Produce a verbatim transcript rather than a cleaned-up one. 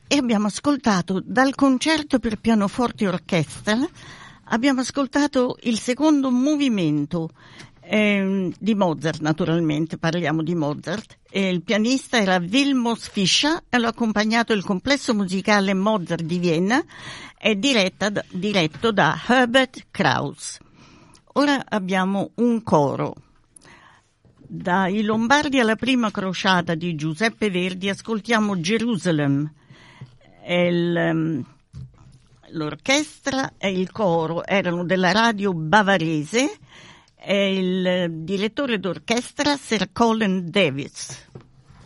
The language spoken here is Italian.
e abbiamo ascoltato dal concerto per pianoforte e orchestra, abbiamo ascoltato il secondo movimento eh, di Mozart, naturalmente parliamo di Mozart, e il pianista era Vilmos Fischer e l'ha accompagnato il complesso musicale Mozart di Vienna, è diretta, diretto da Herbert Kraus. Ora abbiamo un coro. Dai Lombardi alla prima crociata di Giuseppe Verdi ascoltiamo Gerusalemme. Il, l'orchestra e il coro erano della radio bavarese e il direttore d'orchestra Sir Colin Davis.